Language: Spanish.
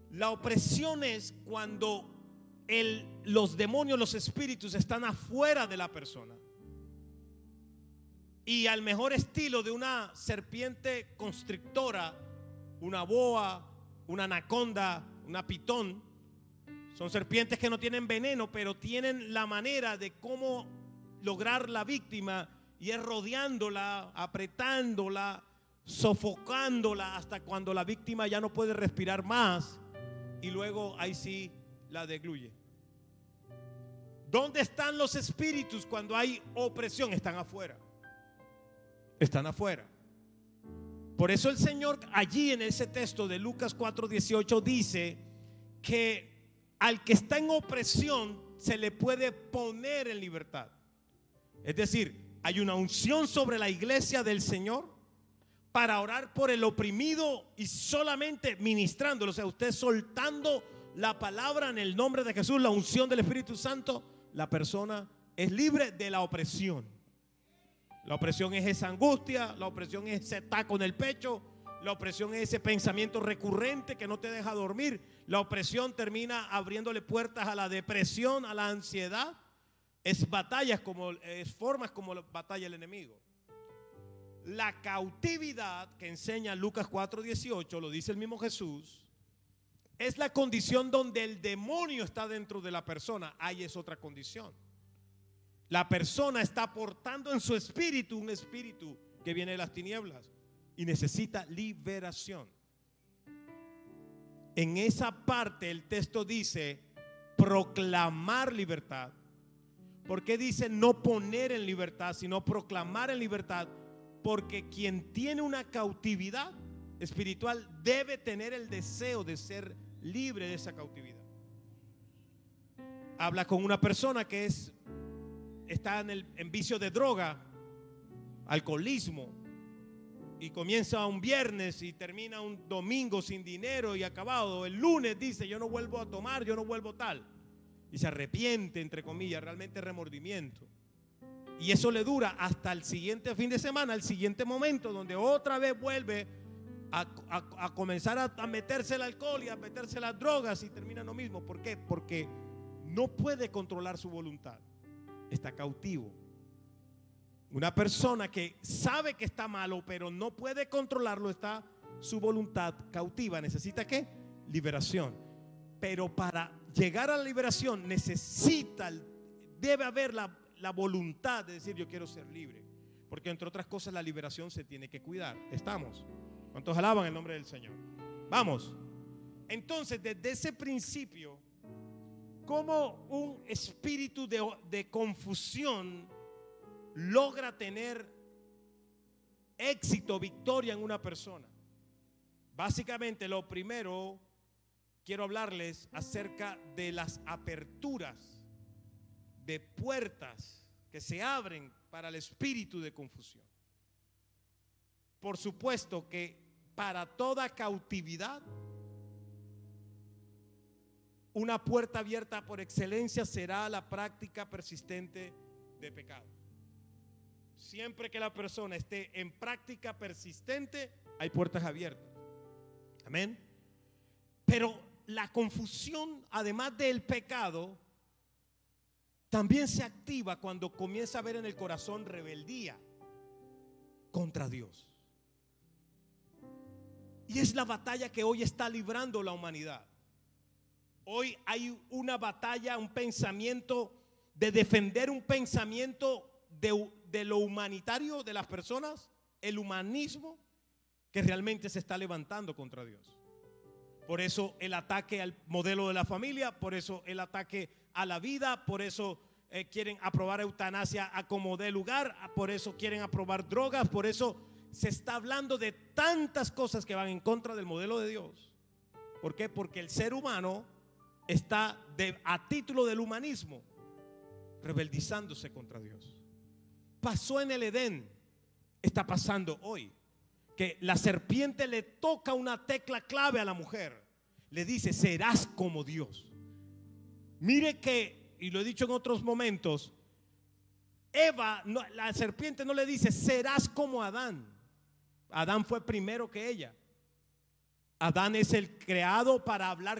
La opresión es cuando los demonios, los espíritus están afuera de la persona. Y al mejor estilo de una serpiente constrictora, una boa, una anaconda, una pitón, son serpientes que no tienen veneno, pero tienen la manera de cómo lograr la víctima, y es rodeándola, apretándola, sofocándola hasta cuando la víctima ya no puede respirar más, y luego ahí sí la degluye. ¿Dónde están los espíritus cuando hay opresión? Están afuera. Están afuera. Por eso el Señor allí en ese texto de Lucas 4:18 dice que al que está en opresión se le puede poner en libertad. Es decir, hay una unción sobre la iglesia del Señor para orar por el oprimido, y solamente ministrándolo, o sea, usted soltando la palabra en el nombre de Jesús, la unción del Espíritu Santo, la persona es libre de la opresión. La opresión es esa angustia, la opresión es ese taco en el pecho, la opresión es ese pensamiento recurrente que no te deja dormir. La opresión termina abriéndole puertas a la depresión, a la ansiedad. Es formas como batalla el enemigo. La cautividad que enseña Lucas 4:18, lo dice el mismo Jesús, es la condición donde el demonio está dentro de la persona. Ahí es otra condición. La persona está portando en su espíritu un espíritu que viene de las tinieblas y necesita liberación. En esa parte el texto dice proclamar libertad. ¿Por qué dice no poner en libertad, sino proclamar en libertad? Porque quien tiene una cautividad espiritual debe tener el deseo de ser libre de esa cautividad. Habla con una persona que está en vicio de droga, alcoholismo, y comienza un viernes y termina un domingo sin dinero y acabado. El lunes dice: yo no vuelvo a tomar, yo no vuelvo tal, y se arrepiente, entre comillas, realmente remordimiento. Y eso le dura hasta el siguiente fin de semana, el siguiente momento, donde otra vez vuelve a comenzar a meterse el alcohol y a meterse las drogas, y termina lo mismo. ¿Por qué? Porque no puede controlar su voluntad. Está cautivo. Una persona que sabe que está malo, pero no puede controlarlo, está su voluntad cautiva. ¿Necesita qué? Liberación. Pero para llegar a la liberación debe haber la voluntad de decir: yo quiero ser libre. Porque entre otras cosas la liberación se tiene que cuidar. ¿Estamos? ¿Cuántos alaban el nombre del Señor? Vamos. Entonces, desde ese principio, ¿cómo un espíritu de confusión logra tener éxito, victoria en una persona? Básicamente, lo primero, quiero hablarles acerca de las aperturas de puertas que se abren para el espíritu de confusión. Por supuesto que para toda cautividad, una puerta abierta por excelencia será la práctica persistente de pecado. Siempre que la persona esté en práctica persistente, hay puertas abiertas. Amén. Pero la confusión, además del pecado, también se activa cuando comienza a haber en el corazón rebeldía contra Dios. Y es la batalla que hoy está librando la humanidad. Hoy hay una batalla, un pensamiento de defender un pensamiento de lo humanitario de las personas, el humanismo, que realmente se está levantando contra Dios. Por eso el ataque al modelo de la familia, por eso el ataque a la vida, por eso quieren aprobar eutanasia a como dé lugar, por eso quieren aprobar drogas, por eso se está hablando de tantas cosas que van en contra del modelo de Dios. ¿Por qué? Porque el ser humano está a título del humanismo rebeldizándose contra Dios. Pasó en el Edén, está pasando hoy, que la serpiente le toca una tecla clave a la mujer. Le dice: serás como Dios. Mire que, y lo he dicho en otros momentos, la serpiente no le dice: serás como Adán. Adán fue primero que ella. Adán es el creado para hablar